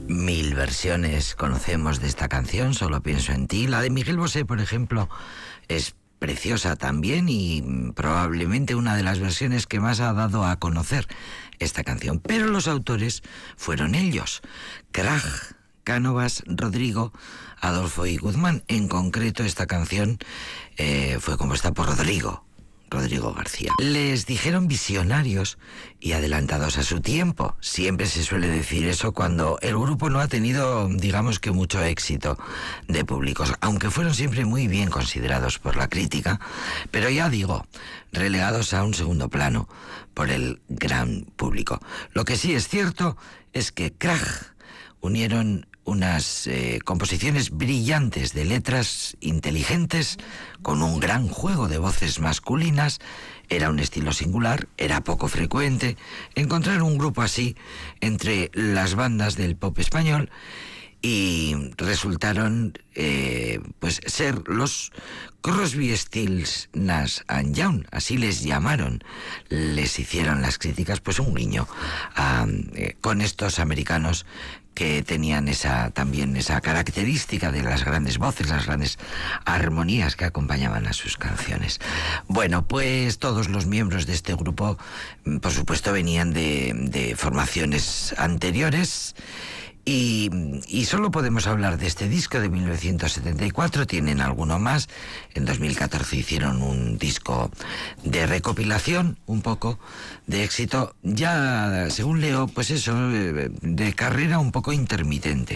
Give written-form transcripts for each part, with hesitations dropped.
Mil versiones conocemos de esta canción, Solo pienso en ti. La de Miguel Bosé, por ejemplo, es preciosa también y probablemente una de las versiones que más ha dado a conocer esta canción. Pero los autores fueron ellos, Krach, Cánovas, Rodrigo, Adolfo y Guzmán. En concreto, esta canción fue compuesta por Rodrigo García. Les dijeron visionarios y adelantados a su tiempo. Siempre se suele decir eso cuando el grupo no ha tenido, digamos que mucho éxito de públicos, aunque fueron siempre muy bien considerados por la crítica, pero ya digo, relegados a un segundo plano por el gran público. Lo que sí es cierto es que Krach unieron unas composiciones brillantes de letras inteligentes con un gran juego de voces masculinas. Era un estilo singular, era poco frecuente encontrar un grupo así entre las bandas del pop español y resultaron pues ser los Crosby, Stills, Nash and Young, así les llamaron. Les hicieron las críticas pues un guiño con estos americanos que tenían también esa característica de las grandes voces, las grandes armonías que acompañaban a sus canciones. Bueno, pues todos los miembros de este grupo, por supuesto, venían de formaciones anteriores. Y solo podemos hablar de este disco de 1974, tienen alguno más. En 2014 hicieron un disco de recopilación, un poco de éxito, ya según leo, pues eso, de carrera un poco intermitente,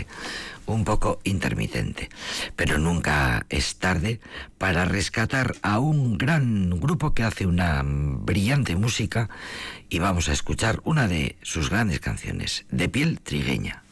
pero nunca es tarde para rescatar a un gran grupo que hace una brillante música, y vamos a escuchar una de sus grandes canciones, De piel trigueña.